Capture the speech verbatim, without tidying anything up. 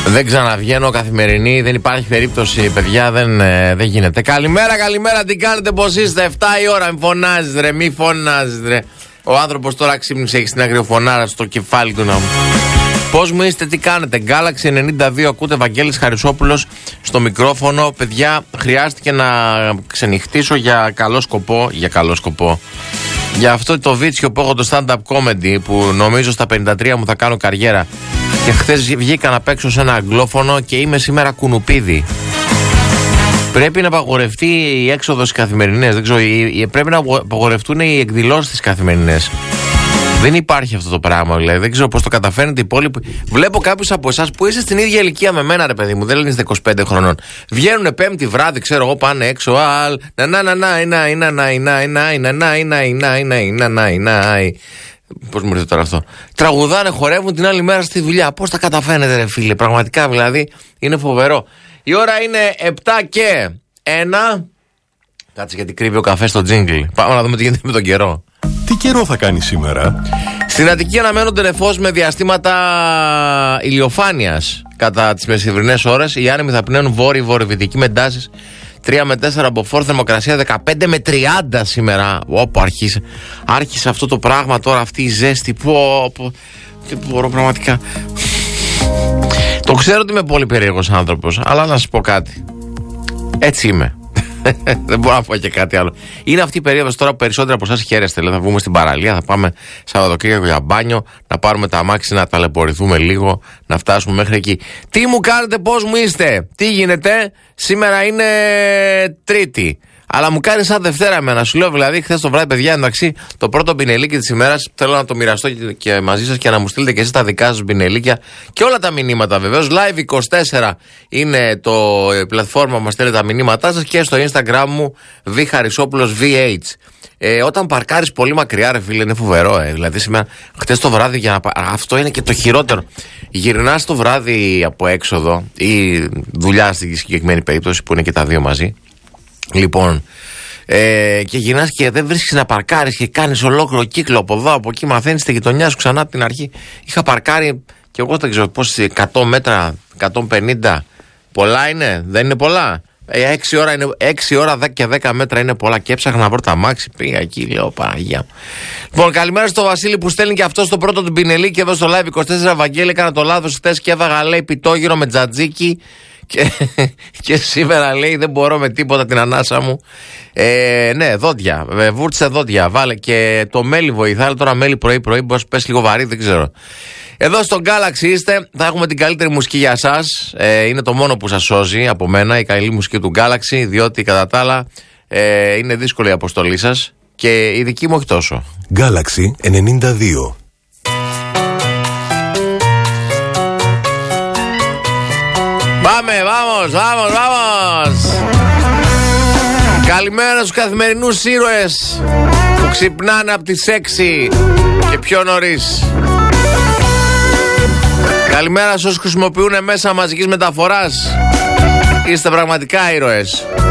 Δεν ξαναβγαίνω καθημερινή, δεν υπάρχει περίπτωση, παιδιά, δεν, ε, δεν γίνεται. Καλημέρα, καλημέρα, τι κάνετε, πώς είστε? εφτά η ώρα, μη φωνάζετε ρε, μη φωνάζετε ρε. Ο άνθρωπος τώρα ξύπνησε, έχει στην αγριοφωνάρα στο κεφάλι του να μου. Πώς μου είστε, τι κάνετε? Galaxy ενενήντα δύο, ακούτε, Βαγγέλης Χαρισόπουλος στο μικρόφωνο. Παιδιά, χρειάστηκε να ξενυχτήσω για καλό σκοπό, για καλό σκοπό. Για αυτό το βίτσιο που έχω, το stand-up comedy, που νομίζω στα πενήντα τρία μου θα κάνω καριέρα. Και χθες βγήκα να παίξω σε ένα αγγλόφωνο και είμαι σήμερα κουνουπίδι. Πρέπει να απαγορευτεί η έξοδος στις καθημερινές. Δεν ξέρω, πρέπει να απαγορευτούν οι εκδηλώσεις στις καθημερινές. Δεν υπάρχει αυτό το πράγμα, δηλαδή. Δεν ξέρω πώς το καταφέρνετε οι υπόλοιποι. Βλέπω κάποιους από εσάς που είστε στην ίδια ηλικία με μένα, ρε παιδί μου, δεν είστε είκοσι πέντε χρονών. Βγαίνουν Πέμπτη βράδυ, ξέρω εγώ, πάνε έξω. Αλ, να να να να να να να να να να να να να να. Πώς μου ήρθε τώρα αυτό? Τραγουδάνε, χορεύουν την άλλη μέρα στη δουλειά. Πώς τα καταφέρνετε, ρε φίλε? Πραγματικά δηλαδή είναι φοβερό. Η ώρα είναι επτά και ένα. Κάτσε γιατί κρύβει ο καφέ στο τζίγκλ. Πάμε να δούμε τι γίνεται με τον καιρό. Τι καιρό θα κάνει σήμερα? Στην Αττική αναμένονται νεφός με διαστήματα ηλιοφάνειας κατά τις μεσημβρινές ώρες. Οι άνεμοι θα πνέουν βόρειο-βορειοδυτική με εντάσεις τρία με τέσσερα από φόρ, θερμοκρασία δεκαπέντε με τριάντα σήμερα. Ωπω, άρχισε, άρχισε αυτό το πράγμα τώρα, αυτή η ζέστη. Πω, πω, δεν μπορώ πραγματικά. Το ξέρω ότι είμαι πολύ περίεργος άνθρωπος, αλλά να σας πω κάτι. Έτσι είμαι. Δεν μπορώ να πω και κάτι άλλο. Είναι αυτή η περίοδος τώρα που περισσότεροι από εσάς χαίρεστε. Δηλαδή θα βγούμε στην παραλία, θα πάμε Σαββατοκύριακο για μπάνιο, να πάρουμε τα αμάξι, να ταλαιπωρηθούμε λίγο, να φτάσουμε μέχρι εκεί. Τι μου κάνετε, πώς μου είστε, τι γίνεται? Σήμερα είναι Τρίτη. Αλλά μου κάνει σαν Δευτέρα εμένα. Σου λέω δηλαδή, χθες το βράδυ, παιδιά, εντάξει, το πρώτο μπινελίκι της ημέρας θέλω να το μοιραστώ και μαζί σας και να μου στείλετε και εσείς τα δικά σας μπινελίκια και όλα τα μηνύματα βεβαίως. Live είκοσι τέσσερα είναι το η πλατφόρμα που μας στέλνετε τα μηνύματά σας και στο Instagram μου Β Χαρισόπουλος βι έιτς. Ε, όταν παρκάρεις πολύ μακριά, ρε φίλε, είναι φοβερό. Ε. Δηλαδή, σήμερα, χτες το βράδυ, για να... αυτό είναι και το χειρότερο. Γυρνάς το βράδυ από έξοδο ή δουλειά στη συγκεκριμένη περίπτωση που είναι και τα δύο μαζί. Λοιπόν, ε, και γυρνάς και δεν βρίσκεις να παρκάρεις και κάνεις ολόκληρο κύκλο από εδώ, από εκεί, μαθαίνεις τη γειτονιά σου ξανά από την αρχή. Είχα παρκάρει και εγώ δεν ξέρω πώς, εκατό μέτρα, εκατόν πενήντα. Πολλά είναι, δεν είναι πολλά. Ε, έξι ώρα, είναι, έξι ώρα και δέκα μέτρα είναι πολλά και έψαχνα να βρω τα αμάξι. Πήγα εκεί, λέω Παναγία μου. Λοιπόν, καλημέρα στο Βασίλη που στέλνει και αυτό στο πρώτο του πινελί και εδώ στο live είκοσι τέσσερα. Βαγγέλη, έκανα το λάθος χτες και έβαγα, λέει, πιτόγυρο με τζατζίκι. Και, και σήμερα, λέει, δεν μπορώ με τίποτα την ανάσα μου. Ε, ναι, δόντια. Βούρτισε δόντια. Βάλε και το μέλι βοηθάει. Τώρα μέλι πρωί-πρωί, μπορεί να πέσει λίγο βαρύ, δεν ξέρω. Εδώ στο Galaxy είστε. Θα έχουμε την καλύτερη μουσική για εσάς. Ε, είναι το μόνο που σας σώζει από μένα, η καλή μουσική του Galaxy. Διότι κατά τα άλλα ε, είναι δύσκολη η αποστολή σας. Και η δική μου όχι τόσο. Galaxy ενενήντα δύο. Πάμε, vamos, vamos, vamos. Καλημέρα στους καθημερινούς ήρωες που ξυπνάνε από τις έξι και πιο νωρίς. Καλημέρα σε όσους χρησιμοποιούν μέσα μαζικής μεταφοράς. Είστε πραγματικά ήρωες.